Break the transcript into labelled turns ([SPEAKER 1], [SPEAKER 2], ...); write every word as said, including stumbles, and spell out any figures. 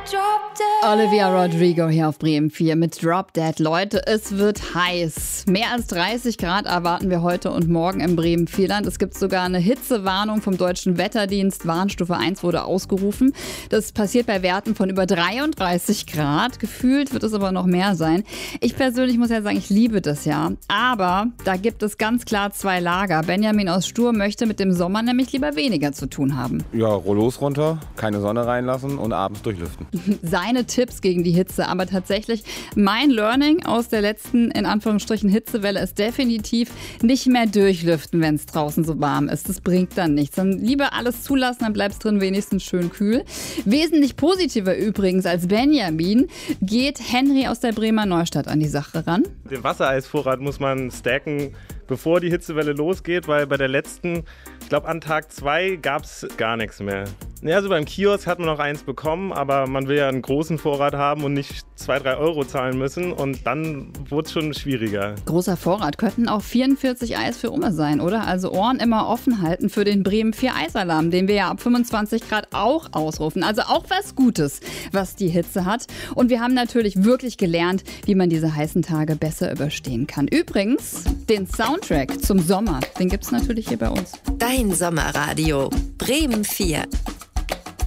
[SPEAKER 1] Olivia Rodrigo hier auf Bremen vier mit Drop Dead. Leute, es wird heiß. Mehr als dreißig Grad erwarten wir heute und morgen im Bremen-Vierland. Es gibt sogar eine Hitzewarnung vom Deutschen Wetterdienst. Warnstufe eins wurde ausgerufen. Das passiert bei Werten von über dreiunddreißig Grad. Gefühlt wird es aber noch mehr sein. Ich persönlich muss ja sagen, ich liebe das ja. Aber da gibt es ganz klar zwei Lager. Benjamin aus Stur möchte mit dem Sommer nämlich lieber weniger zu tun haben.
[SPEAKER 2] Ja, Rollos runter, keine Sonne reinlassen und abends durchlüften.
[SPEAKER 1] Seine Tipps gegen die Hitze, aber tatsächlich mein Learning aus der letzten, in Anführungsstrichen, Hitzewelle ist definitiv nicht mehr durchlüften, wenn es draußen so warm ist. Das bringt dann nichts. Dann lieber alles zulassen, dann bleibt es drin wenigstens schön kühl. Wesentlich positiver übrigens als Benjamin geht Henry aus der Bremer Neustadt an die Sache ran.
[SPEAKER 3] Den Wassereisvorrat muss man stacken, bevor die Hitzewelle losgeht, weil bei der letzten, ich glaube an Tag zwei gab es gar nichts mehr. Ja, also beim Kiosk hat man noch eins bekommen, aber man will ja einen großen Vorrat haben und nicht zwei, drei Euro zahlen müssen und dann wurde es schon schwieriger.
[SPEAKER 1] Großer Vorrat könnten auch vierundvierzig Eis für Umme sein, oder? Also Ohren immer offen halten für den Bremen vier Eisalarm, den wir ja ab fünfundzwanzig Grad auch ausrufen. Also auch was Gutes, was die Hitze hat. Und wir haben natürlich wirklich gelernt, wie man diese heißen Tage besser überstehen kann. Übrigens, den Soundtrack zum Sommer, den gibt es natürlich hier bei uns.
[SPEAKER 4] Dein Sommerradio Bremen vier.